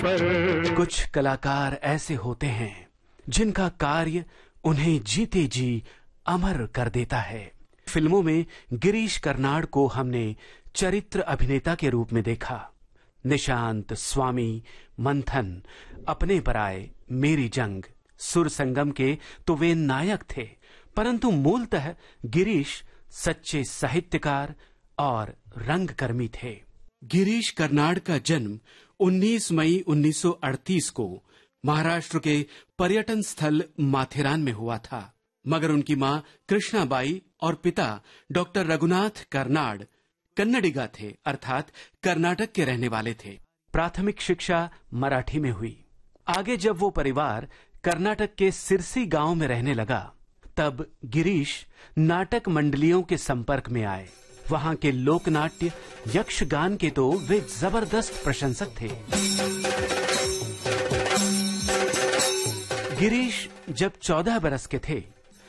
कुछ कलाकार ऐसे होते हैं जिनका कार्य उन्हें जीते जी अमर कर देता है। फिल्मों में गिरीश कर्नाड को हमने चरित्र अभिनेता के रूप में देखा। निशांत, स्वामी, मंथन, अपने पराये, मेरी जंग, सुर संगम के तो वे नायक थे, परंतु मूलतः गिरीश सच्चे साहित्यकार और रंगकर्मी थे। गिरीश कर्नाड का जन्म 19 मई 1938 को महाराष्ट्र के पर्यटन स्थल माथेरान में हुआ था, मगर उनकी मां कृष्णाबाई और पिता डॉक्टर रघुनाथ कर्नाड कन्नडिगा थे, अर्थात कर्नाटक के रहने वाले थे। प्राथमिक शिक्षा मराठी में हुई। आगे जब वो परिवार कर्नाटक के सिरसी गांव में रहने लगा, तब गिरीश नाटक मंडलियों के संपर्क में आए। वहां के लोकनाट्य, यक्षगान के तो वे जबरदस्त प्रशंसक थे। गिरीश जब 14 बरस के थे